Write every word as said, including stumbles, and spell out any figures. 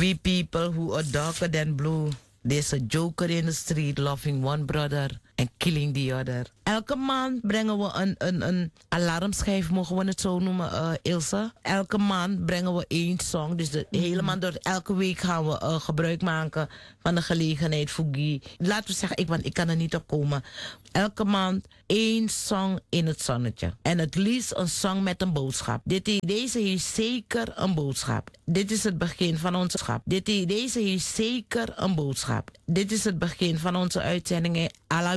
We people who are darker than blue. There's a joker in the street loving one brother and killing the other. Elke maand brengen we een, een, een alarmschijf, mogen we het zo noemen, uh, Ilse. Elke maand brengen we één song. Dus de mm. hele maand door, elke week gaan we uh, gebruik maken van de gelegenheid voor Guy. Laten we zeggen, ik, want ik kan er niet op komen. Elke maand één song in het zonnetje. En het liefst een song met een boodschap. Dit, deze heeft zeker een boodschap. Dit is het begin van onze schap. Dit, deze heeft zeker een boodschap. Dit is het begin van onze uitzendingen.